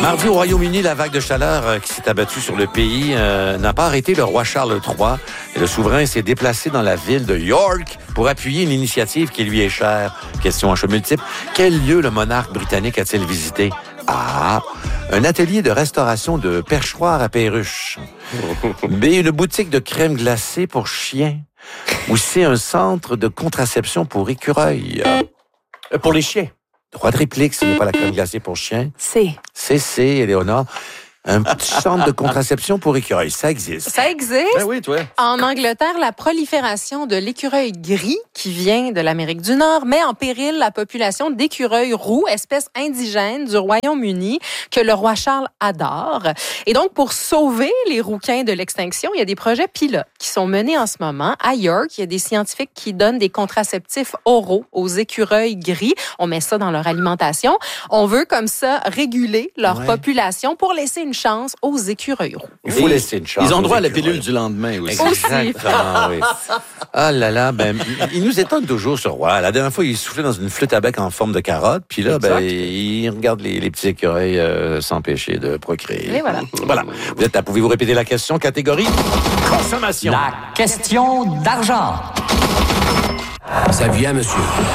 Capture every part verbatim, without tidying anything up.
Mardi, au Royaume-Uni, la vague de chaleur euh, qui s'est abattue sur le pays euh, n'a pas arrêté le roi Charles trois. Et le souverain s'est déplacé dans la ville de York pour appuyer une initiative qui lui est chère. Question en choix multiple. Quel lieu le monarque britannique a-t-il visité? A. Un atelier de restauration de perchoirs à perruches. B. Une boutique de crème glacée pour chiens. Ou C. Un centre de contraception pour écureuils. Euh, pour les chiens. Droit de réplique, ce n'est pas la crème glacée pour chiens. C. C'est C, Éléonore. Un petit centre de contraception pour écureuils, ça existe. Ça existe. Ben oui, toi. En Angleterre, la prolifération de l'écureuil gris, qui vient de l'Amérique du Nord, met en péril la population d'écureuils roux, espèce indigène du Royaume-Uni, que le roi Charles adore. Et donc, pour sauver les rouquins de l'extinction, il y a des projets pilotes qui sont menés en ce moment. À York, il y a des scientifiques qui donnent des contraceptifs oraux aux écureuils gris. On met ça dans leur alimentation. On veut comme ça réguler leur Ouais. population pour laisser une chance aux écureuils roux. Il faut Et laisser une chance. Ils ont aux droit à la écureuils. pilule du lendemain aussi. Exactement, oui. Ah là là, ben, il nous étonne toujours, ce roi. La dernière fois, il soufflait dans une flûte à bec en forme de carotte, puis là, ben, il regarde les, les petits écureuils euh, s'empêcher de procréer. Et voilà. Voilà. Vous êtes là, pouvez-vous répéter la question? Catégorie consommation. La question d'argent. Ça vient, monsieur.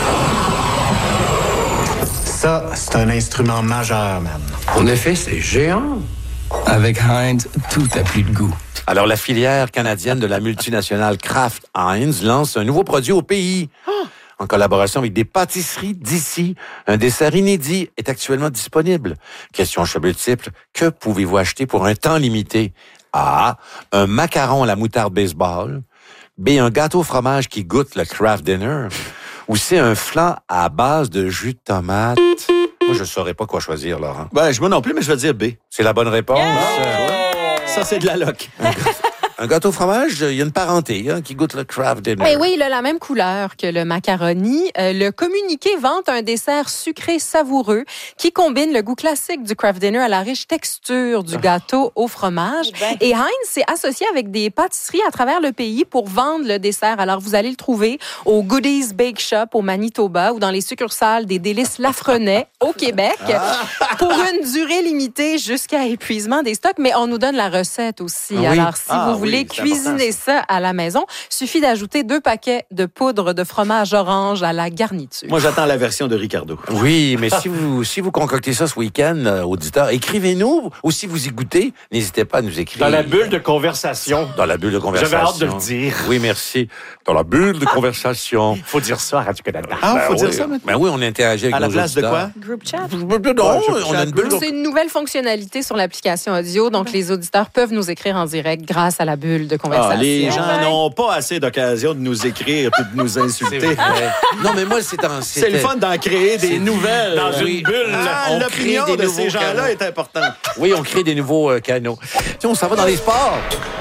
Ça, c'est un instrument majeur, man. En effet, c'est géant. Avec Heinz, tout a plus de goût. Alors, la filière canadienne de la multinationale Kraft Heinz lance un nouveau produit au pays. En collaboration avec des pâtisseries d'ici, un dessert inédit est actuellement disponible. Question choix multiple, que pouvez-vous acheter pour un temps limité? A. Un macaron à la moutarde baseball. B. Un gâteau au fromage qui goûte le Kraft Dinner. Ou C. Un flan à base de jus de tomate. Moi, je ne saurais pas quoi choisir, Laurent. Ben, je moi non plus, mais je vais dire B. C'est la bonne réponse. Ça, c'est de la loc. Un gâteau au fromage, il y a une parenté hein, qui goûte le Kraft Dinner. Mais oui, il a la même couleur que le macaroni. Euh, le communiqué vante un dessert sucré savoureux qui combine le goût classique du Kraft Dinner à la riche texture du gâteau au fromage. Et Heinz s'est associé avec des pâtisseries à travers le pays pour vendre le dessert. Alors, vous allez le trouver au Goodies Bake Shop au Manitoba ou dans les succursales des Délices Lafrenais au Québec pour une durée limitée jusqu'à épuisement des stocks. Mais on nous donne la recette aussi. Ah oui. Alors, si Ah vous oui, voulez c'est cuisiner ça à la maison, suffit d'ajouter deux paquets de poudre de fromage orange à la garniture. Moi, j'attends la version de Ricardo. Oui, mais si vous si vous concoctez ça ce week-end, euh, auditeurs, écrivez-nous. Ou si vous y goûtez, n'hésitez pas à nous écrire. Dans la bulle de conversation. Dans la bulle de conversation. J'avais hâte de le dire. Oui, merci. Dans la bulle de conversation. Il faut dire ça à Radio-Canada. Ah, faut Ben dire oui. ça maintenant? Ben oui, on interagit avec À la nos place de auditeurs. quoi? Group chat. Non, on a une bulle de... C'est une nouvelle fonctionnalité sur l'application audio, donc les auditeurs peuvent nous écrire en direct grâce à la bulle de conversation. Ah, les gens n'ont pas assez d'occasion de nous écrire et de nous C'est insulter. vrai. Non, mais moi, c'est en... C'est le fun d'en créer des nouvelles. Dans Oui. une bulle. Ah, On l'opinion crée des de nouveaux ces gens-là canaux. est importante. Oui, on crée des nouveaux euh, canaux. Tiens, on s'en va dans les sports.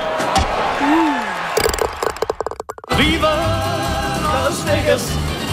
Viva Las Vegas!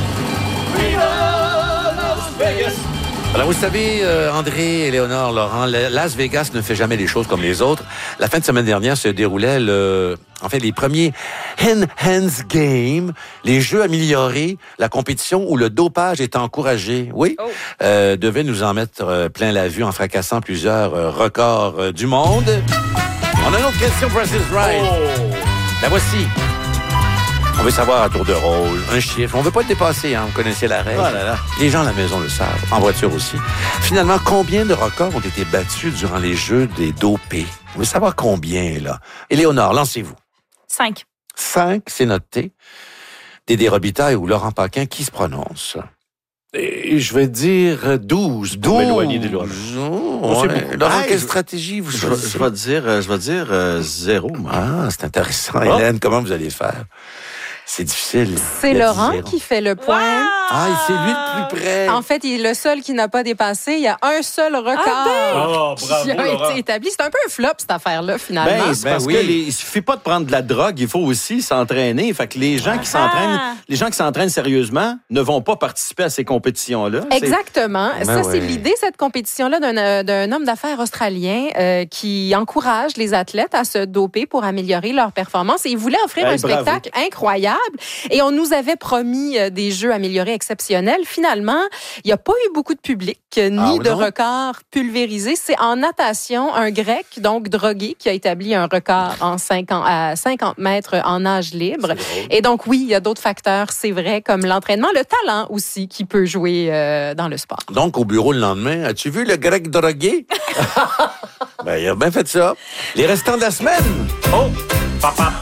Viva Las Vegas! Alors, vous savez, euh, André, Éléonore, Laurent, le- Las Vegas ne fait jamais les choses comme les autres. La fin de semaine dernière se déroulait le, en fait, les premiers Enhanced Games, les jeux améliorés, la compétition où le dopage est encouragé. Oui, Oh. euh, devait nous en mettre euh, plein la vue en fracassant plusieurs euh, records euh, du monde. On a une autre question, Price is Right. La voici. On veut savoir à tour de rôle, un chiffre. On veut pas le dépasser, hein. Vous connaissez la règle. Oh là là. Les gens à la maison le savent, en voiture aussi. Finalement, combien de records ont été battus durant les Jeux des dopés? Vous voulez savoir combien, là? Éléonore, lancez-vous. Cinq. Cinq, c'est noté. Dédé Robitaille ou Laurent Paquin, qui se prononce? Et je vais dire douze pour m'éloigner des lois. Oh, c'est ouais. beaucoup. Laurent, Hey, quelle je- stratégie vous Je, vais- choisissez? je vais dire, euh, je vais dire euh, zéro. moi. Ah, c'est intéressant. Ah. Hélène, comment vous allez faire? C'est difficile. C'est Il y a Laurent zéro. qui fait le point. Ah, et c'est lui le plus près. En fait, il est le seul qui n'a pas dépassé. Il y a un seul record Oh, qui bravo, a Laurent. été établi. C'est un peu un flop, cette affaire-là, finalement. Ben, c'est Ben parce oui. que les, il suffit pas de prendre de la drogue, il faut aussi s'entraîner. Fait que les gens qui s'entraînent, les gens qui s'entraînent sérieusement ne vont pas participer à ces compétitions-là. C'est- Exactement. Ben Ça, c'est ouais. l'idée, cette compétition-là, d'un, euh, d'un homme d'affaires australien euh, qui encourage les athlètes à se doper pour améliorer leur performance. Et il voulait offrir Hey, un bravo. spectacle incroyable incroyable. Et on nous avait promis euh, des jeux améliorés exceptionnels. Finalement, il n'y a pas eu beaucoup de public, euh, ni Ah, de non? records pulvérisés. C'est en natation, un Grec, donc drogué, qui a établi un record en cinquante, à cinquante mètres en nage libre. Et donc, oui, il y a d'autres facteurs, c'est vrai, comme l'entraînement, le talent aussi, qui peut jouer euh, dans le sport. Donc, au bureau le lendemain, as-tu vu le grec drogué? Ben, il a bien fait ça. Les restants de la semaine. Oh, papa.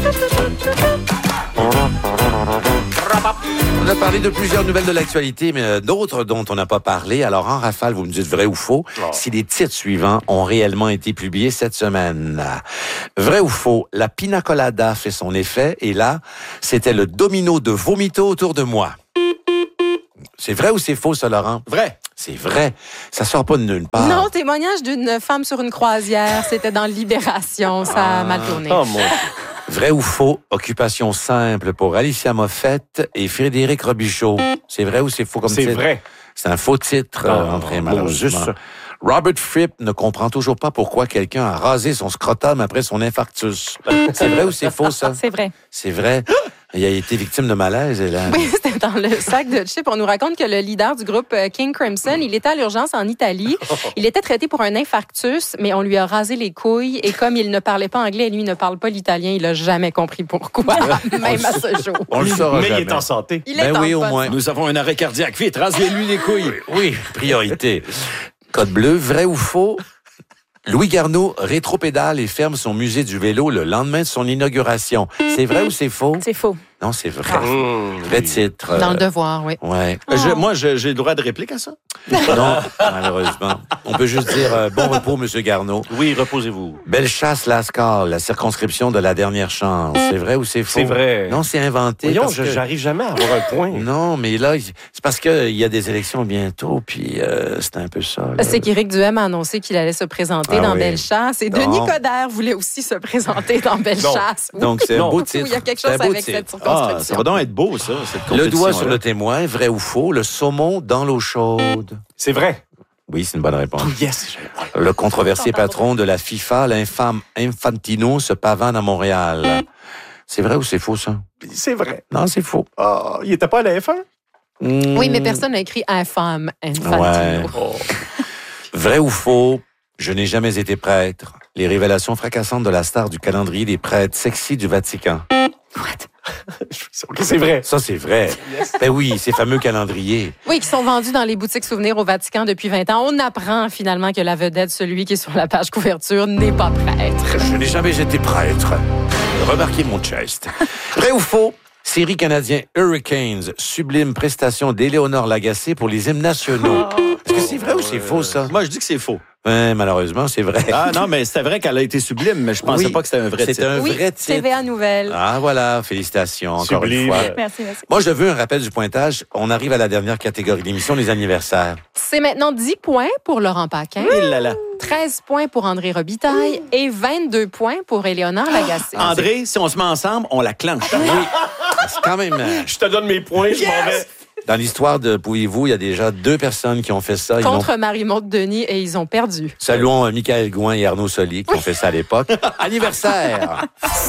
On a parlé de plusieurs nouvelles de l'actualité, mais euh, d'autres dont on n'a pas parlé. Alors, en rafale, vous me dites vrai ou faux, Oh. si les titres suivants ont réellement été publiés cette semaine. Vrai ou faux, la pina colada fait son effet, et là, c'était le domino de vomito autour de moi. C'est vrai ou c'est faux, ça, Laurent? Vrai. C'est vrai. Ça sort pas de nulle part. Non, témoignage d'une femme sur une croisière, c'était dans Libération, ça a mal tourné. Oh, mon Dieu. Vrai ou faux, occupation simple pour Alicia Moffett et Frédéric Robichaud. C'est vrai ou c'est faux comme C'est titre? vrai. C'est un faux titre, euh, Oh, André, bon, malheureusement. juste ça. Robert Fripp ne comprend toujours pas pourquoi quelqu'un a rasé son scrotum après son infarctus. C'est vrai ou c'est faux, ça? C'est vrai. C'est vrai. Il a été victime de malaise. Et là... Oui, c'était dans le sac de chips. On nous raconte que le leader du groupe euh, King Crimson, il était à l'urgence en Italie. Il était traité pour un infarctus, mais on lui a rasé les couilles. Et comme il ne parlait pas anglais et lui ne parle pas l'italien, il n'a jamais compris pourquoi, même à ce jour. On le saura Mais jamais. il est en santé. Il est Ben en oui, au bonne moins. santé. Nous avons un arrêt cardiaque. Vite, rasez-lui les couilles. Oui, priorité. Code bleu, vrai ou faux? Louis Garneau rétropédale et ferme son musée du vélo le lendemain de son inauguration. C'est vrai ou c'est faux? C'est faux. Non, c'est vrai. Mmh. Vrai titre. Dans euh, le devoir, oui. Ouais. Je- moi, je- j'ai le droit de réplique à ça? Non, malheureusement. On peut juste dire euh, bon repos, Monsieur Garneau. Oui, reposez-vous. Bellechasse Lascar, la circonscription de la dernière chance. C'est vrai ou c'est faux? C'est vrai. Non, c'est inventé. Voyons, parce je- que- j'arrive jamais à avoir un point. Non, mais là, il- c'est parce qu'il y a des élections bientôt, puis euh, c'est un peu ça. là. C'est qu'Éric Duhem a annoncé qu'il allait se présenter Ah dans oui. Bellechasse. Et Non. Denis Coderre voulait aussi se présenter dans Bellechasse. Oui. Donc, c'est un Non. beau Oui, titre. il y a quelque C'est un chose beau avec titre. cette Ah, circonscription. ça va donc être beau, ça, cette Le doigt compétition-là. sur le témoin, vrai ou faux, le saumon dans l'eau chaude. C'est vrai. Oui, c'est une bonne réponse. Yes. Le controversé patron de la FIFA, l'infâme Infantino, se pavane à Montréal. C'est vrai ou c'est faux, ça? C'est vrai. Non, c'est faux. Ah, il était pas à la F un? Hmm. Oui, mais personne n'a écrit infâme Infantino. Ouais. Vrai ou faux, je n'ai jamais été prêtre. Les révélations fracassantes de la star du calendrier des prêtres sexy du Vatican. OK, c'est vrai. Ça, c'est vrai. Ben oui, ces fameux calendriers. Oui, qui sont vendus dans les boutiques souvenirs au Vatican depuis vingt ans. On apprend finalement que la vedette, celui qui est sur la page couverture, n'est pas prêtre. Je n'ai jamais été prêtre. Remarquez mon chest. Vrai ou faux? Série canadien Hurricanes, sublime prestation d'Éléonore Lagacé pour les hymnes nationaux. Est-ce que c'est vrai ou c'est faux, ça? Moi, je dis que c'est faux. Ouais, malheureusement, c'est vrai. Ah non, mais c'était vrai qu'elle a été sublime, mais je pensais Oui, pas que c'était un vrai c'est titre. un Oui, vrai titre. T V A Nouvelles. Ah, voilà. Félicitations, encore Sublime. une fois. Merci, merci. Moi, je veux un rappel du pointage. On arrive à la dernière catégorie d'émission, les anniversaires. C'est maintenant dix points pour Laurent Paquin, Il là là. treize points pour André Robitaille et vingt-deux points pour Éléonore Lagacé. André, si on se met ensemble, on la clenche. C'est quand même... euh, Je te donne mes points, je m'en vais. Dans l'histoire de Pouillez-vous, il y a déjà deux personnes qui ont fait ça. Ils l'ont- Contre Marie-Maude Denis et ils ont perdu. Saluons euh, Michael Gouin et Arnaud Soli qui ont fait ça à l'époque. Anniversaire!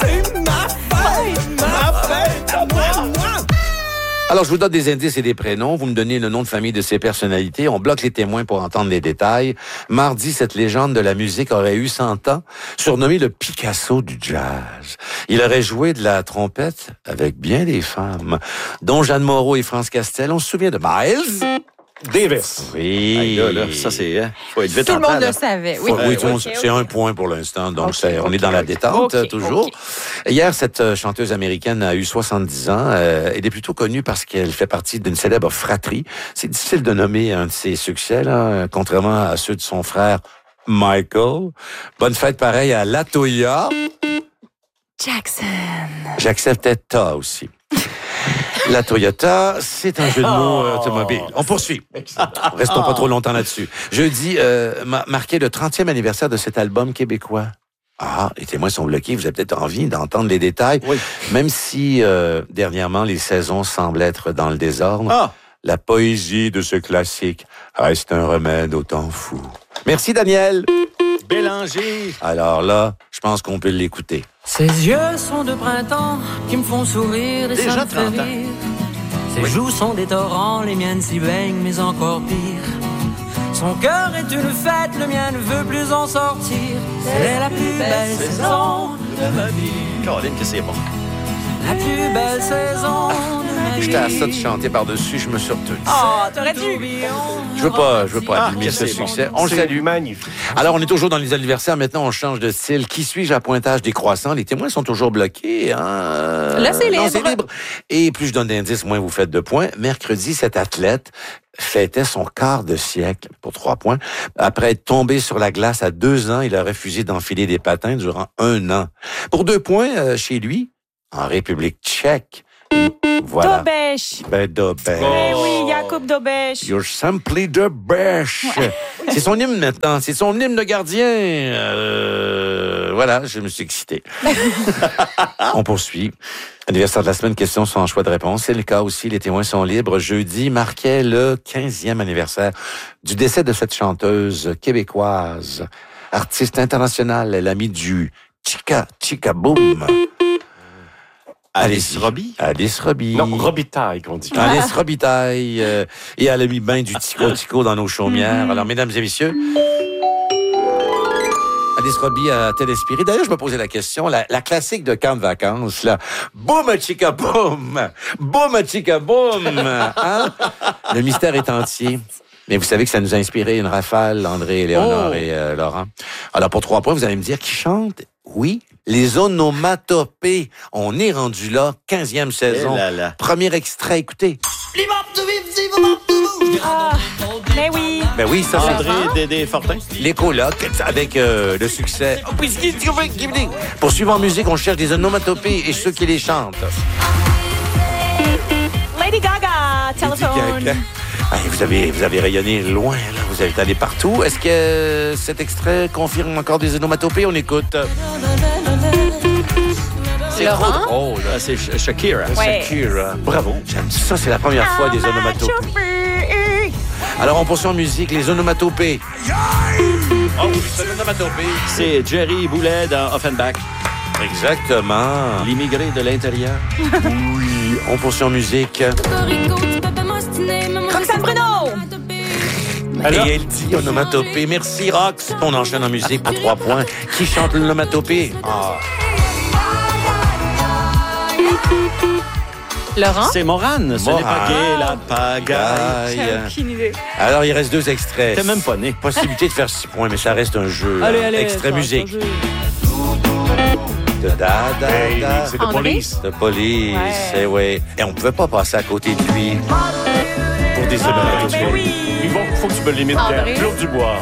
Alors, je vous donne des indices et des prénoms. Vous me donnez le nom de famille de ces personnalités. On bloque les témoins pour entendre les détails. Mardi, cette légende de la musique aurait eu cent ans, surnommé le Picasso du jazz. Il aurait joué de la trompette avec bien des femmes, dont Jeanne Moreau et France Castel. On se souvient de Miles? Davis. Oui. Hey, là, là, ça, c'est... hein, faut être vite Tout en le monde temps, là. le savait. Oui, Faut- oui, Ouais, tout le monde- Ok, c'est ok. un point pour l'instant, donc Ok, c'est- on ok, est dans la ok. détente, Ok, toujours. ok. Hier, cette euh, chanteuse américaine a eu soixante-dix ans. Euh, elle est plutôt connue parce qu'elle fait partie d'une célèbre fratrie. C'est difficile de nommer un de ses succès, là, euh, contrairement à ceux de son frère Michael. Bonne fête pareil à Latoya. Jackson. J'acceptais Ta aussi. La Toyota, c'est un jeu de mots euh, automobile. On poursuit. Restons pas trop longtemps là-dessus. Jeudi euh, ma- marquait le trentième anniversaire de cet album québécois. Ah, les témoins sont bloqués. Vous avez peut-être envie d'entendre les détails. Oui. Même si, euh, dernièrement, les saisons semblent être dans le désordre, Ah! la poésie de ce classique reste un remède au temps fou. Merci, Daniel. Bélanger. Alors là, je pense qu'on peut l'écouter. Ses yeux sont de printemps qui me font sourire et Déjà ça me fait trente ans. rire. Ses joues sont des torrents, les miennes s'y baignent, mais encore pire. Son cœur est une fête, le mien ne veut plus en sortir. C'est la plus belle saison de ma vie. Caroline, que c'est bon. La plus belle saison de ma vie. J'étais à ça de chanter par-dessus, je me suis retenu. Oh, t'aurais dû. Je veux pas, je veux pas Ah, abîmer que ce c'est bon. succès. On le C'est salue. magnifique. Alors, on est toujours dans les anniversaires. Maintenant, on change de style. Qui suis-je à pointage décroissant? Les témoins sont toujours bloqués. Hein? Là, c'est Non, libre. c'est libre. Et plus je donne d'indices, moins vous faites de points. Mercredi, cet athlète fêtait son quart de siècle pour trois points. Après être tombé sur la glace à deux ans, il a refusé d'enfiler des patins durant un an. Pour deux points, euh, chez lui, en République tchèque. Voilà. Dobèche. Ben, Dobèche. Eh oui, Jakub Dobèche. You're simply the best. C'est son hymne maintenant. C'est son hymne de gardien. Euh, voilà, je me suis excité. On poursuit. Anniversaire de la semaine, questions sans choix de réponse. C'est le cas aussi, les témoins sont libres. Jeudi marquait le quinzième anniversaire du décès de cette chanteuse québécoise, artiste internationale, l'amie du Chica Chica Boom. Alice Robbie? Alice Robbie. Non, Robitaille qu'on dit. Alice Robitaille. euh, et elle a mis bien du tico-tico dans nos chaumières. Alors, mesdames et messieurs, Alice Robbie a-t-elle inspiré? D'ailleurs, je me posais la question, la, la classique de camp de vacances, là. Boum, chica, boum! Boum, chica, boum! Hein? Le mystère est entier. Mais vous savez que ça nous a inspiré une rafale, André, Léonard Oh. et euh, Laurent. Alors, pour trois points, vous allez me dire qui chante? Oui, les onomatopées. On est rendu là, quinzième saison. Eh là là. Premier extrait, écoutez. Ah, mais oui. Ben oui, ça c'est André Dédé Fortin. les colocs avec euh, le succès. Poursuivant en musique, on cherche des onomatopées et ceux qui les chantent. Lady Gaga, téléphone. Hey, vous avez vous avez rayonné loin, là. Vous êtes allé partout. Est-ce que euh, cet extrait confirme encore des onomatopées? On écoute. C'est trop Laurent? drôle. Ah, c'est Sh- Shakira. Ouais. Shakira. Bravo. J'aime ça, c'est la première fois des onomatopées. Alors, on poursuit en musique, les onomatopées. Oh, c'est l'onomatopée. C'est Jerry Boulet dans Offenbach. Exactement. L'immigré de l'intérieur. Oui, on poursuit en musique. Roxane Bruno. Et elle dit onomatopée. Merci, Rox. On enchaîne en musique pour trois points. Qui chante l'onomatopée? Ah. Laurent? C'est Morane. Ce n'est pas Morane. gay, la pagaille. Aïe. Aucune idée. Alors, il reste deux extraits. T'es même pas né. Possibilité de faire six points, mais ça reste un jeu. Allez, hein. allez. Extrait ça, musique. ça, De da, da, Hey, da. c'est de André? police. De police, Ouais. eh oui. Et on pouvait pas passer à côté de lui pour des Ah, onomatopées. mais oui. Il faut, faut que tu me limites, André? Pierre. Claude Dubois.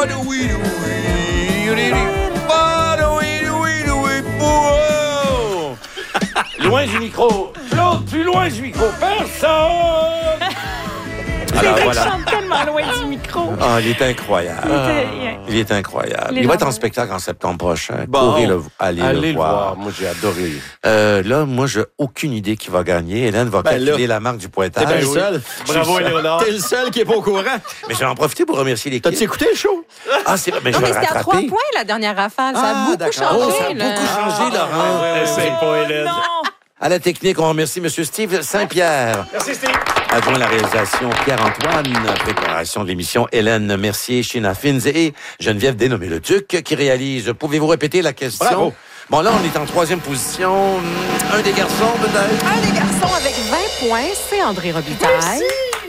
Loin du micro. Claude, plus loin du micro. Personne. Alors Il voilà. chante tellement loin du micro. Ah, il est incroyable. Il est incroyable. Il va être en Légendaire. spectacle en septembre prochain. Bon. Courez le, allez, Allez le le voir. voir. Moi, j'ai adoré. Euh, là, moi, j'ai aucune idée qui va gagner. Hélène va Ben calculer là, la marque du T'es pointage. bien le seul. Bravo, Léonard. T'es le seul qui est pas au courant. Mais je vais en profiter pour remercier l'équipe. T'as-tu écouté le show? Ah, c'est vrai. Mais Non, je vais mais le c'était à trois rattraper. points, la dernière rafale. Ça a Ah, beaucoup d'accord. changé. Oh, ça a là. beaucoup changé, Laurent. Essaye pas, Hélène. Non. À la technique, on remercie M. Steve Saint-Pierre. Merci, Steve. Adjoint à la réalisation, Pierre-Antoine. Préparation de l'émission, Hélène Mercier, China Fins et Geneviève Dénommé-le-Duc qui réalise. Pouvez-vous répéter la question? Bravo. Bon, là, on est en troisième position. Hum, Un des garçons, peut-être? Un des garçons avec vingt points, c'est André Robitaille.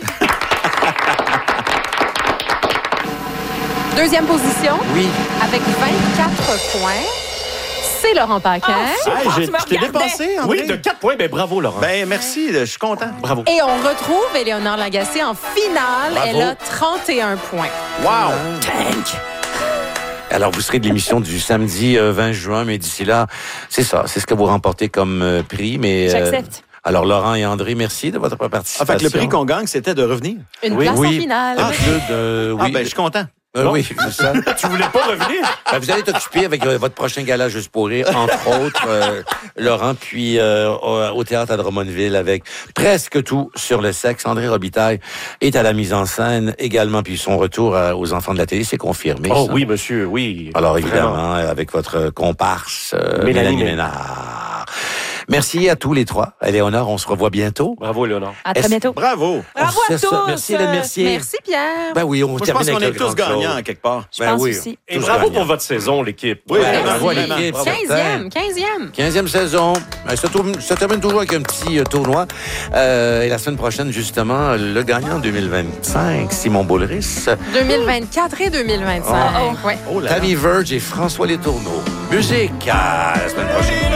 Deuxième position, Oui. avec vingt-quatre points, c'est Laurent Paquin. Ah, Hey, j'ai- tu me je t'ai regardais. dépassé, André. Oui, de quatre points. Ben, bravo, Laurent. Ben, merci. Je suis content. bravo. Et on retrouve Éléonore Lagacé en finale. Bravo. Elle a trente et un points. Wow. Alors, vous serez de l'émission du samedi euh, vingt juin, mais d'ici là, c'est ça. C'est ce que vous remportez comme euh, prix. Mais euh, J'accepte. alors, Laurent et André, merci de votre Ah, participation. fait que le prix qu'on gagne, c'était de revenir. Une Oui, place oui. en finale. Ah, Claude, euh, Ah, oui. ben, je suis content. Euh, oui, c'est ça. Tu voulais pas revenir? Ben, vous allez t'occuper avec euh, votre prochain gala Juste pour rire, entre autres, euh, Laurent, puis euh, au, au théâtre à Drummondville avec presque tout sur le sexe. André Robitaille est à la mise en scène également, puis son retour à, aux enfants de la télé, c'est confirmé. Oh ça. oui, monsieur, oui. Alors Vraiment. évidemment, avec votre comparse euh, Mélanie Mélanie Ménard. Merci à tous les trois. Éléonore, on se revoit bientôt. Bravo, Léonore. À très Est-ce- bientôt. Bravo. Bravo à C'est ça. tous. Merci, Hélène Mercier. Merci, Pierre. Ben oui, on Moi, je termine pense qu'on avec est le tous grand gagnants, Claude. quelque part. Je Ben pense oui. aussi. Et Tous bravo gagnants. pour votre saison, l'équipe. Oui, Vraiment. vraiment. Bravo à vraiment. l'équipe. quinzième, quinzième. quinzième saison. Ben, Ça, tourne- ça termine toujours avec un petit euh, tournoi. Euh, et la semaine prochaine, justement, le gagnant deux mille vingt-cinq, Simon Boulris, deux mille vingt-quatre et deux mille vingt-cinq. Ouais. Oh là là. Tammy Verge et François Letourneau. Musique à la semaine prochaine.